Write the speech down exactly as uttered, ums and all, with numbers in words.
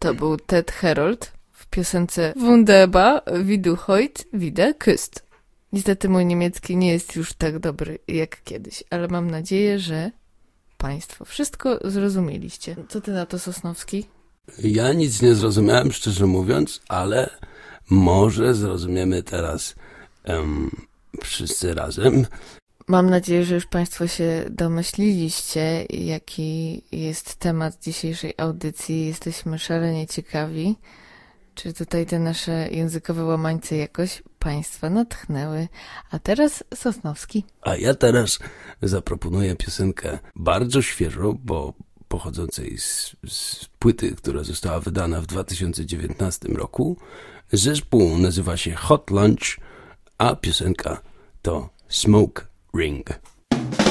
To był Ted Herold w piosence Wunderbar, wie du heute wieder küsst. Niestety mój niemiecki nie jest już tak dobry jak kiedyś, ale mam nadzieję, że państwo wszystko zrozumieliście. Co ty na to, Sosnowski? Ja nic nie zrozumiałem, szczerze mówiąc, ale może zrozumiemy teraz um, wszyscy razem. Mam nadzieję, że już państwo się domyśliliście, jaki jest temat dzisiejszej audycji. Jesteśmy szalenie ciekawi, czy tutaj te nasze językowe łamańce jakoś państwa natchnęły. A teraz Sosnowski. A ja teraz zaproponuję piosenkę bardzo świeżą, bo pochodzącej z, z płyty, która została wydana w dwa tysiące dziewiętnastym roku. Zespół nazywa się Hot Lunch, a piosenka to Smoke Ring.